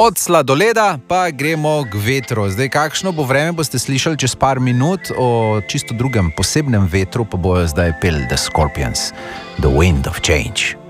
Od sladoleda pa gremo k vetru. Zdaj, kakšno bo vreme, boste slišali čez par minut, o čisto drugem, posebnem vetru pa bojo zdaj peli The Scorpions, The Wind of Change.